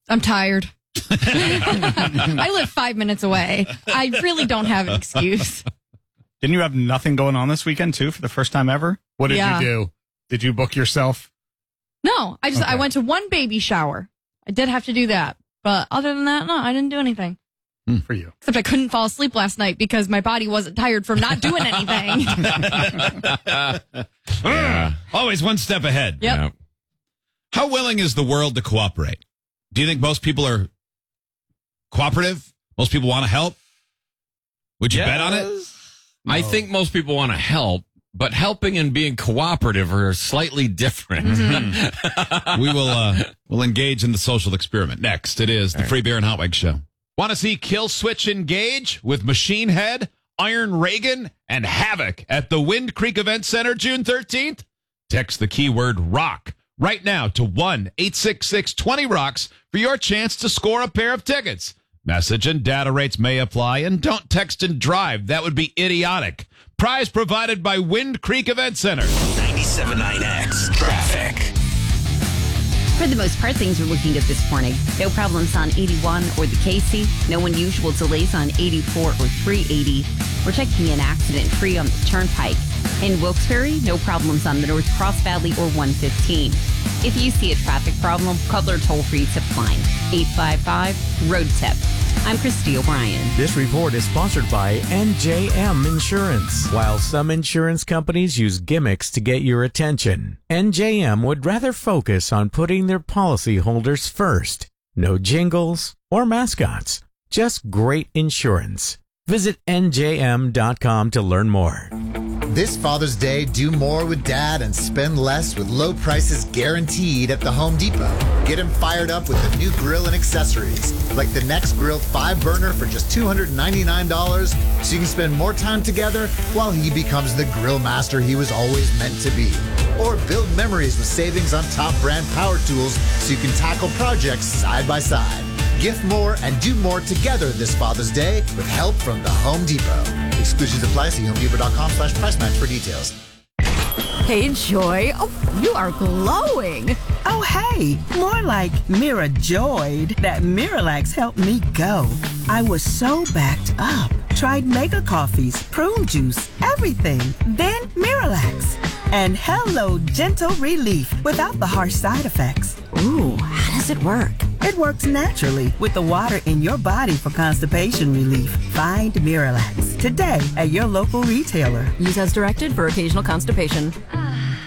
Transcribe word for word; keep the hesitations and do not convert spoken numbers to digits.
I'm tired. I live five minutes away. I really don't have an excuse. Didn't you have nothing going on this weekend, too, for the first time ever? What did Yeah. you do? Did you book yourself? No, I just Okay. I went to one baby shower. I did have to do that. But other than that, no, I didn't do anything. For you. Except I couldn't fall asleep last night because my body wasn't tired from not doing anything. Yeah. Always one step ahead. Yep. Yeah. How willing is the world to cooperate? Do you think most people are cooperative? Most people want to help? Would you bet on it? I think most people want to help, but helping and being cooperative are slightly different. Mm-hmm. we will uh, we'll engage in the social experiment. Next, it is the Free Beer and Hot Wings Show. Want to see Kill Switch engage with Machine Head, Iron Reagan, and Havoc at the Wind Creek Event Center June thirteenth? Text the keyword ROCK right now to one eight six six twenty rocks for your chance to score a pair of tickets. Message and data rates may apply, and don't text and drive. That would be idiotic. Prize provided by Wind Creek Event Center. ninety-seven point nine X Traffic. For the most part, things are looking good this morning. No problems on eighty-one or the Casey. No unusual delays on eighty-four or three eighty. We're checking in accident-free on the Turnpike. In Wilkes-Barre, no problems on the North Cross Valley or one fifteen. If you see a traffic problem, call our toll-free tip line, eight five five, road tip. I'm Christy O'Brien. This report is sponsored by N J M Insurance. While some insurance companies use gimmicks to get your attention, N J M would rather focus on putting their policyholders first. No jingles or mascots, just great insurance. Visit N J M dot com to learn more. This Father's Day, do more with Dad and spend less with low prices guaranteed at the Home Depot. Get him fired up with the new grill and accessories, like the Next Grill five burner for just two hundred ninety-nine dollars, so you can spend more time together while he becomes the grill master he was always meant to be. Or build memories with savings on top brand power tools so you can tackle projects side by side. Gift more and do more together this Father's Day with help from the Home Depot. Exclusions apply. See homedepot.com slash price match for details. Hey, Joy. Oh, you are glowing. Oh, hey. More like Mira joyed that Miralax helped me go. I was so backed up. Tried mega coffees, prune juice, everything. Then Miralax. And hello, gentle relief without the harsh side effects. Ooh, how does it work? It works naturally with the water in your body for constipation relief. Find Miralax today at your local retailer. Use as directed for occasional constipation.